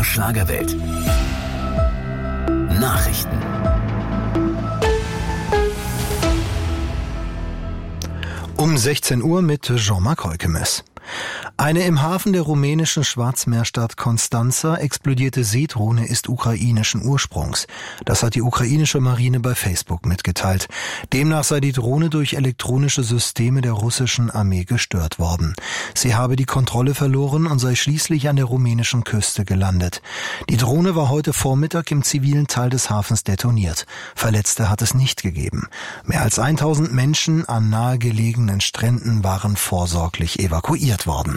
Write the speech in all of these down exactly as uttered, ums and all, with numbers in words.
der Schlagerwelt. Nachrichten. Um sechzehn Uhr mit Jean-Marc Heukemes. Eine im Hafen der rumänischen Schwarzmeerstadt Constanța explodierte Seedrohne ist ukrainischen Ursprungs. Das hat die ukrainische Marine bei Facebook mitgeteilt. Demnach sei die Drohne durch elektronische Systeme der russischen Armee gestört worden. Sie habe die Kontrolle verloren und sei schließlich an der rumänischen Küste gelandet. Die Drohne war heute Vormittag im zivilen Teil des Hafens detoniert. Verletzte hat es nicht gegeben. Mehr als tausend Menschen an nahegelegenen Stränden waren vorsorglich evakuiert worden.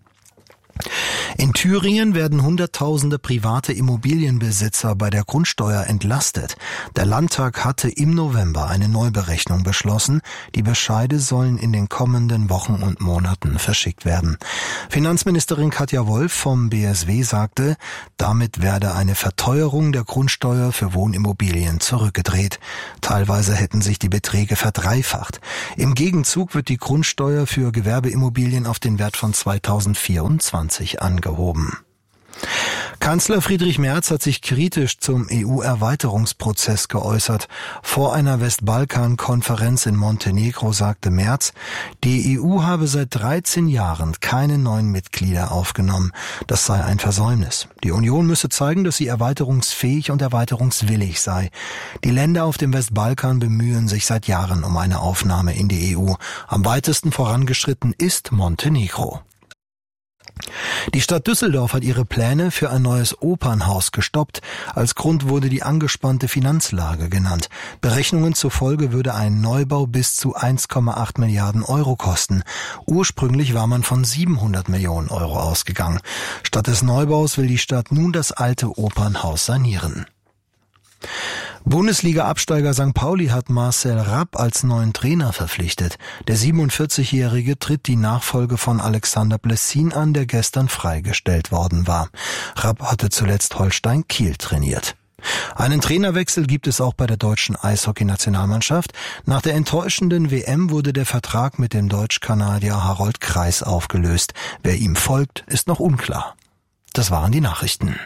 In Thüringen werden Hunderttausende private Immobilienbesitzer bei der Grundsteuer entlastet. Der Landtag hatte im November eine Neuberechnung beschlossen. Die Bescheide sollen in den kommenden Wochen und Monaten verschickt werden. Finanzministerin Katja Wolf vom B S W sagte, damit werde eine Verteuerung der Grundsteuer für Wohnimmobilien zurückgedreht. Teilweise hätten sich die Beträge verdreifacht. Im Gegenzug wird die Grundsteuer für Gewerbeimmobilien auf den Wert von zweitausendvierundzwanzig angehoben. Kanzler Friedrich Merz hat sich kritisch zum E U-Erweiterungsprozess geäußert. Vor einer Westbalkan-Konferenz in Montenegro sagte Merz, die E U habe seit dreizehn Jahren keine neuen Mitglieder aufgenommen. Das sei ein Versäumnis. Die Union müsse zeigen, dass sie erweiterungsfähig und erweiterungswillig sei. Die Länder auf dem Westbalkan bemühen sich seit Jahren um eine Aufnahme in die E U. Am weitesten vorangeschritten ist Montenegro. Die Stadt Düsseldorf hat ihre Pläne für ein neues Opernhaus gestoppt. Als Grund wurde die angespannte Finanzlage genannt. Berechnungen zufolge würde ein Neubau bis zu eins Komma acht Milliarden Euro kosten. Ursprünglich war man von siebenhundert Millionen Euro ausgegangen. Statt des Neubaus will die Stadt nun das alte Opernhaus sanieren. Bundesliga-Absteiger Sankt Pauli hat Marcel Rapp als neuen Trainer verpflichtet. Der siebenundvierzigjährige tritt die Nachfolge von Alexander Blessin an, der gestern freigestellt worden war. Rapp hatte zuletzt Holstein Kiel trainiert. Einen Trainerwechsel gibt es auch bei der deutschen Eishockey-Nationalmannschaft. Nach der enttäuschenden W M wurde der Vertrag mit dem Deutsch-Kanadier Harold Kreis aufgelöst. Wer ihm folgt, ist noch unklar. Das waren die Nachrichten.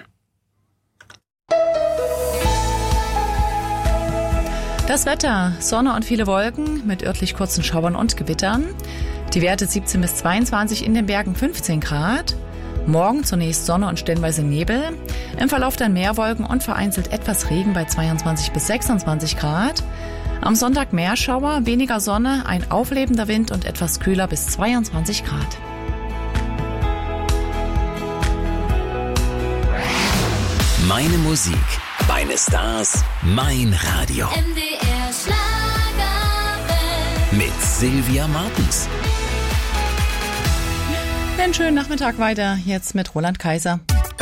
Das Wetter, Sonne und viele Wolken mit örtlich kurzen Schauern und Gewittern. Die Werte siebzehn bis zweiundzwanzig, in den Bergen fünfzehn Grad. Morgen zunächst Sonne und stellenweise Nebel. Im Verlauf dann mehr Wolken und vereinzelt etwas Regen bei zweiundzwanzig bis sechsundzwanzig Grad. Am Sonntag mehr Schauer, weniger Sonne, ein auflebender Wind und etwas kühler bis zweiundzwanzig Grad. Meine Musik, meine Stars, mein Radio. M D R Schlagerwelt. Mit Sylvia Martens. Einen schönen Nachmittag weiter, jetzt mit Roland Kaiser.